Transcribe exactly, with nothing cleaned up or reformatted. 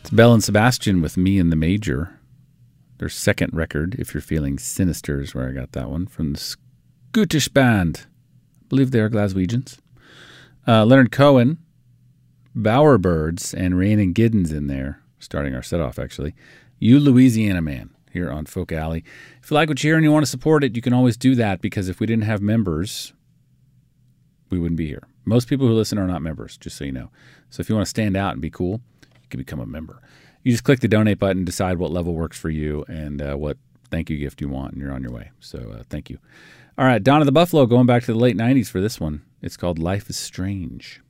It's Belle and Sebastian with Me in the Major. Their second record, If You're Feeling Sinister, is where I got that one, from the Scottish band. I believe they are Glaswegians. Uh, Leonard Cohen, Bowerbirds, and Rhiannon Giddens in there, starting our set off, actually. You Louisiana Man, here on Folk Alley. If you like what you hear and you want to support it, you can always do that, because if we didn't have members, we wouldn't be here. Most people who listen are not members, just so you know. So if you want to stand out and be cool, you can become a member. You just click the donate button, decide what level works for you and uh, what thank you gift you want, and you're on your way. So uh, thank you. All right, Donna the Buffalo, going back to the late nineties for this one. It's called Life is Strange.